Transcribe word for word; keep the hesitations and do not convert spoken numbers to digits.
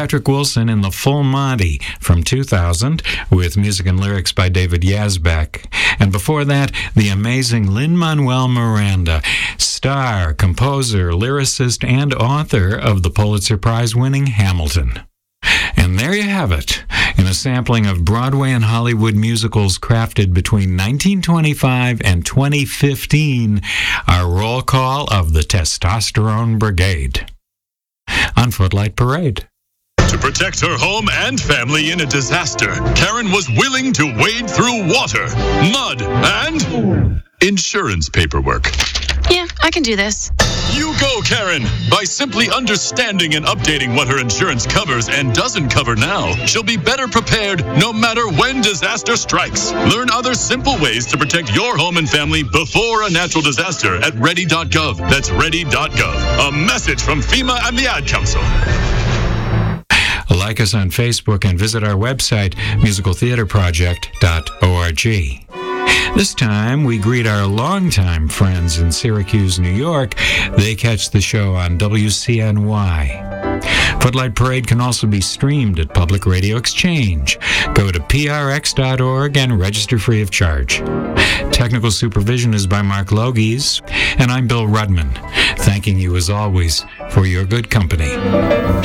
Patrick Wilson in The Full Monty from two thousand with music and lyrics by David Yazbek. And before that, the amazing Lin-Manuel Miranda, star, composer, lyricist, and author of the Pulitzer Prize-winning Hamilton. And there you have it, in a sampling of Broadway and Hollywood musicals crafted between nineteen twenty-five and twenty fifteen, our roll call of the Testosterone Brigade. On Footlight Parade. To protect her home and family in a disaster, Karen was willing to wade through water, mud, and insurance paperwork. Yeah, I can do this. You go, Karen! By simply understanding and updating what her insurance covers and doesn't cover now, she'll be better prepared no matter when disaster strikes. Learn other simple ways to protect your home and family before a natural disaster at ready dot gov. That's ready dot gov. A message from FEMA and the Ad Council. Like us on Facebook and visit our website, musical theater project dot org. This time, we greet our longtime friends in Syracuse, New York. They catch the show on W C N Y. Footlight Parade can also be streamed at Public Radio Exchange. Go to P R X dot org and register free of charge. Technical supervision is by Mark Logies, and I'm Bill Rudman, thanking you as always for your good company.